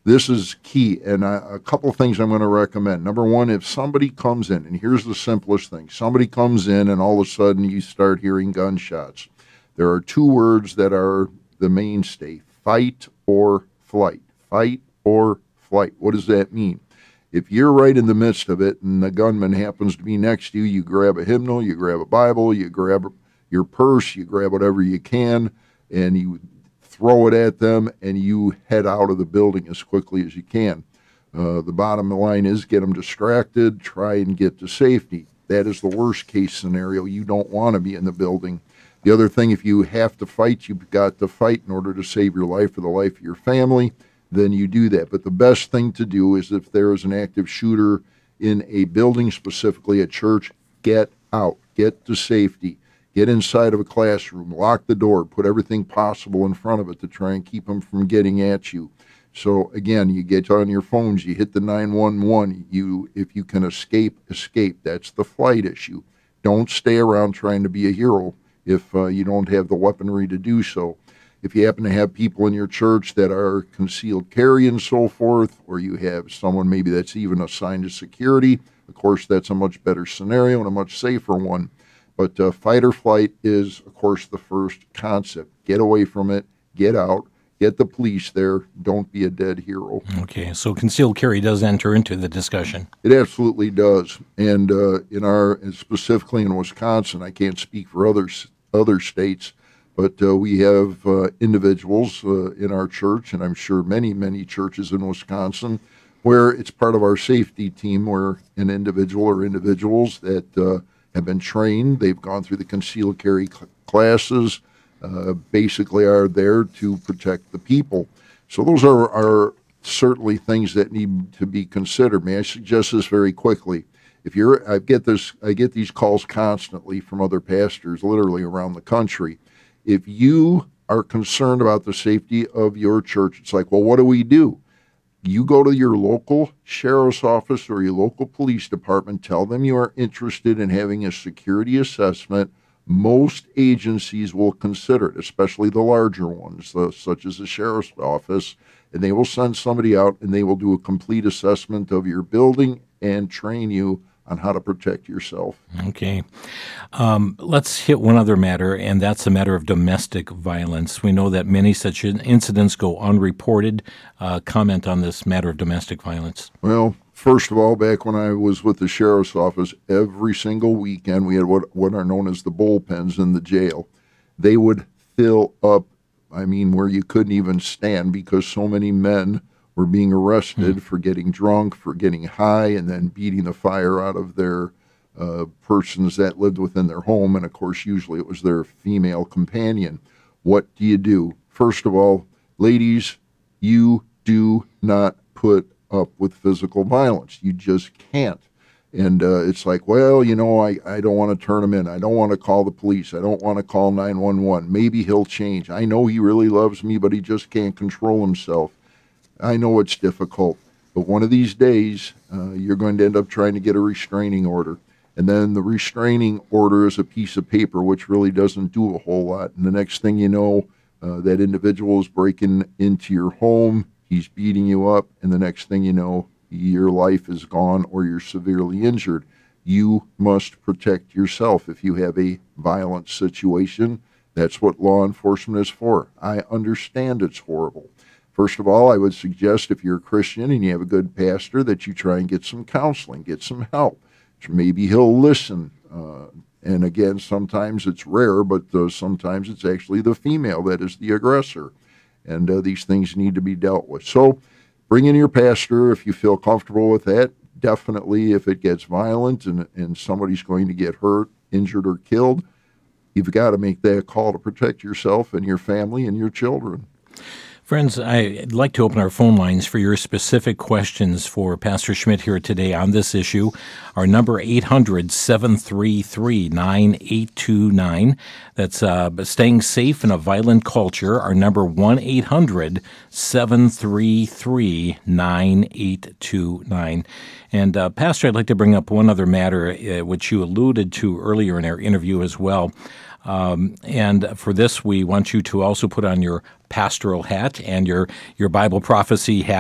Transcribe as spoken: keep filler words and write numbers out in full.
This is key, and I, a couple of things I'm going to recommend. Number one, if somebody comes in, and here's the simplest thing, somebody comes in and all of a sudden you start hearing gunshots. There are two words that are the mainstay: fight or flight. Fight or flight. What does that mean? If you're right in the midst of it and the gunman happens to be next to you, you grab a hymnal, you grab a Bible, you grab your purse, you grab whatever you can, and you throw it at them, and you head out of the building as quickly as you can. Uh, the bottom line is get them distracted, try and get to safety. That is the worst case scenario. You don't want to be in the building. The other thing, if you have to fight, you've got to fight in order to save your life or the life of your family, then you do that. But the best thing to do is if there is an active shooter in a building, specifically a church, get out, get to safety. Get inside of a classroom, lock the door, put everything possible in front of it to try and keep them from getting at you. So again, you get on your phones, you hit the nine one one. You, if you can escape, escape. That's the flight issue. Don't stay around trying to be a hero if uh, you don't have the weaponry to do so. If you happen to have people in your church that are concealed carry and so forth, or you have someone maybe that's even assigned to security, of course, that's a much better scenario and a much safer one. But uh, fight or flight is, of course, the first concept. Get away from it. Get out. Get the police there. Don't be a dead hero. Okay, so concealed carry does enter into the discussion. It absolutely does. And uh, in our, specifically in Wisconsin, I can't speak for other, other states, but uh, we have uh, individuals uh, in our church, and I'm sure many, many churches in Wisconsin, where it's part of our safety team where an individual or individuals that uh, have been trained, they've gone through the concealed carry cl- classes, uh, basically are there to protect the people. So those are, are certainly things that need to be considered. May I suggest this very quickly? If you're, I get this, I get these calls constantly from other pastors, literally around the country. If you are concerned about the safety of your church, it's like, well, what do we do? You go to your local sheriff's office or your local police department, tell them you are interested in having a security assessment. Most agencies will consider it, especially the larger ones, uh, such as the sheriff's office, and they will send somebody out and they will do a complete assessment of your building and train you on how to protect yourself. Okay. Um, let's hit one other matter, and that's the matter of domestic violence. We know that many such incidents go unreported. Uh, comment on this matter of domestic violence. Well, first of all, back when I was with the sheriff's office, every single weekend we had what, what are known as the bullpens in the jail. They would fill up, I mean, where you couldn't even stand because so many men were being arrested mm. for getting drunk, for getting high, and then beating the fire out of their uh, persons that lived within their home. And, of course, usually it was their female companion. What do you do? First of all, ladies, you do not put up with physical violence. You just can't. And uh, it's like, well, you know, I, I don't want to turn him in. I don't want to call the police. I don't want to call nine one one. Maybe he'll change. I know he really loves me, but he just can't control himself. I know it's difficult, but one of these days, uh, you're going to end up trying to get a restraining order. And then the restraining order is a piece of paper, which really doesn't do a whole lot. And the next thing you know, uh, that individual is breaking into your home, he's beating you up, and the next thing you know, your life is gone or you're severely injured. You must protect yourself if you have a violent situation. That's what law enforcement is for. I understand it's horrible. First of all, I would suggest if you're a Christian and you have a good pastor that you try and get some counseling, get some help. Maybe he'll listen. Uh, and again, sometimes it's rare, but uh, sometimes it's actually the female that is the aggressor. And uh, these things need to be dealt with. So bring in your pastor if you feel comfortable with that. Definitely if it gets violent and, and somebody's going to get hurt, injured, or killed, you've got to make that call to protect yourself and your family and your children. Friends, I'd like to open our phone lines for your specific questions for Pastor Schmidt here today on this issue. Our number, eight hundred, seven three three, nine eight two nine. That's uh, staying safe in a violent culture. Our number, one eight hundred, seven three three, nine eight two nine. And uh, Pastor, I'd like to bring up one other matter, uh, which you alluded to earlier in our interview as well. Um, and for this, we want you to also put on your pastoral hat and your, your Bible prophecy hat.